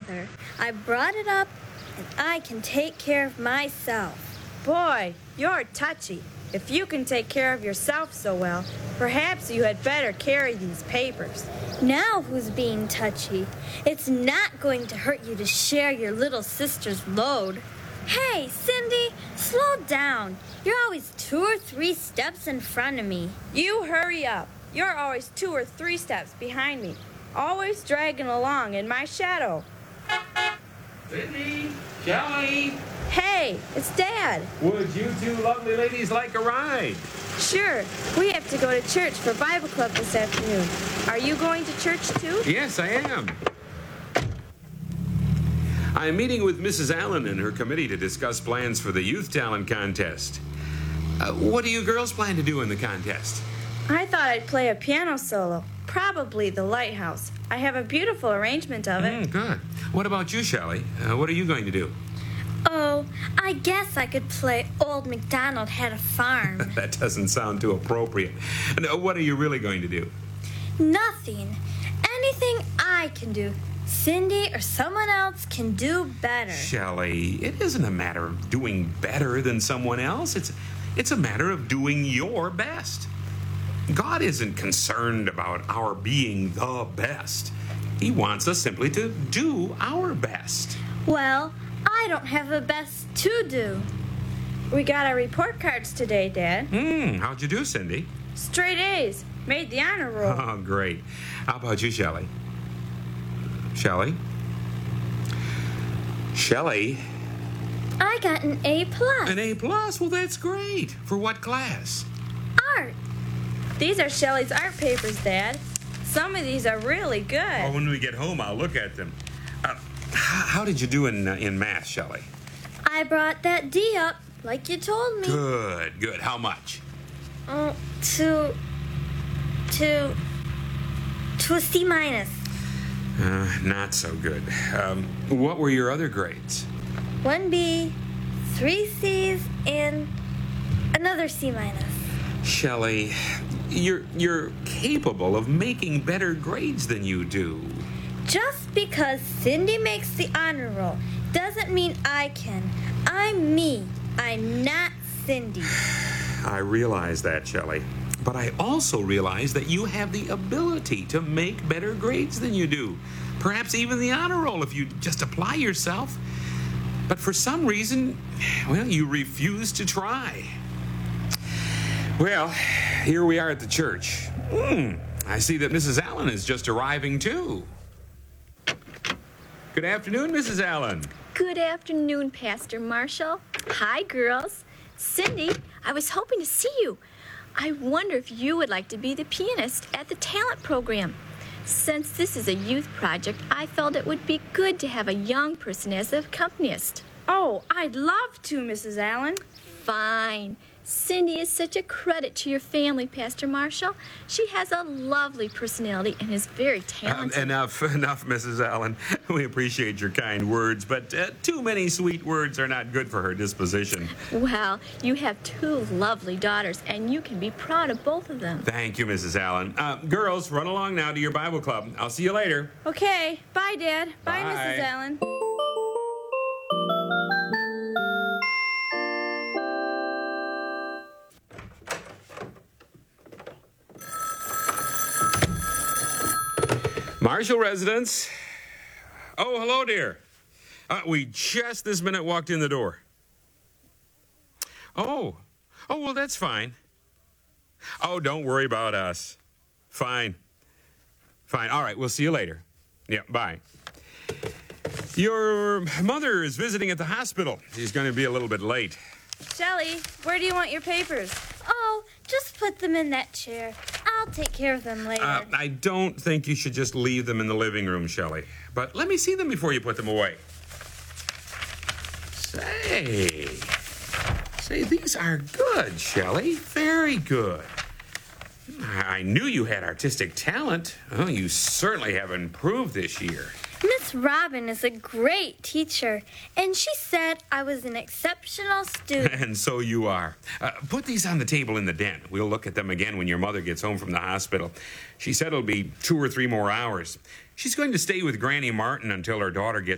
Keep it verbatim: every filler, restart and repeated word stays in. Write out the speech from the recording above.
together. I brought it up, and I can take care of myself. Boy, you're touchy. If you can take care of yourself so well, perhaps you had better carry these papers. Now who's being touchy? It's not going to hurt you to share your little sister's load. Hey, Cindy, slow down. You're always two or three steps in front of me. You hurry up. You're always two or three steps behind me, always dragging along in my shadow. Cindy, Shelley. Hey, it's Dad. Would you two lovely ladies like a ride? Sure. We have to go to church for Bible Club this afternoon. Are you going to church too? Yes, I am. I'm meeting with Missus Allen and her committee to discuss plans for the Youth Talent Contest. Uh, what do you girls plan to do in the contest? I thought I'd play a piano solo, probably The Lighthouse. I have a beautiful arrangement of it. Mm, good. What about you, Shelley? Uh, what are you going to do? Oh, I guess I could play Old MacDonald Had a Farm. That doesn't sound too appropriate. No, what are you really going to do? Nothing. Anything I can do, Cindy or someone else can do better. Shelley, it isn't a matter of doing better than someone else. It's, it's a matter of doing your best. God isn't concerned about our being the best. He wants us simply to do our best. Well, I don't have a best to do. We got our report cards today, Dad. Hmm, how'd you do, Cindy? Straight A's. Made the honor roll. Oh, great. How about you, Shelley? Shelley? Shelley? I got an A plus. An A plus? Well, that's great. For what class? Art. These are Shelley's art papers, Dad. Some of these are really good. Oh, when we get home, I'll look at them. Uh, how did you do in uh, in math, Shelley? I brought that D up, like you told me. Good, good. How much? Oh, to, to, to a C minus. Uh, not so good. Um, what were your other grades? One B, three C's, and another C minus. Shelley, you're you're capable of making better grades than you do. Just because Cindy makes the honor roll doesn't mean I can. I'm me. I'm not Cindy. I realize that, Shelley. But I also realize that you have the ability to make better grades than you do. Perhaps even the honor roll if you just apply yourself. But for some reason, well, you refuse to try. Well, here we are at the church. Hmm, I see that Missus Allen is just arriving, too. Good afternoon, Missus Allen. Good afternoon, Pastor Marshall. Hi, girls. Cindy, I was hoping to see you. I wonder if you would like to be the pianist at the talent program. Since this is a youth project, I felt it would be good to have a young person as the accompanist. Oh, I'd love to, Missus Allen. Fine. Cindy is such a credit to your family, Pastor Marshall. She has a lovely personality and is very talented. Um, enough, enough, Missus Allen. We appreciate your kind words, but uh, too many sweet words are not good for her disposition. Well, you have two lovely daughters, and you can be proud of both of them. Thank you, Missus Allen. Uh, girls, run along now to your Bible club. I'll see you later. Okay. Bye, Dad. Bye, Bye. Missus Allen. Marshall residence. Oh, hello, dear. Uh, we just this minute walked in the door. Oh. Oh, well, that's fine. Oh, don't worry about us. Fine. Fine. All right, we'll see you later. Yeah, bye. Your mother is visiting at the hospital. She's going to be a little bit late. Shelley, where do you want your papers? Oh, just put them in that chair. I'll take care of them later. Uh, I don't think you should just leave them in the living room, Shelley. But let me see them before you put them away. Say, say, these are good, Shelley. Very good. I knew you had artistic talent. Oh, you certainly have improved this year. Miss Robin is a great teacher, and she said I was an exceptional student. And so you are. Uh, put these on the table in the den. We'll look at them again when your mother gets home from the hospital. She said it'll be two or three more hours. She's going to stay with Granny Martin until her daughter gets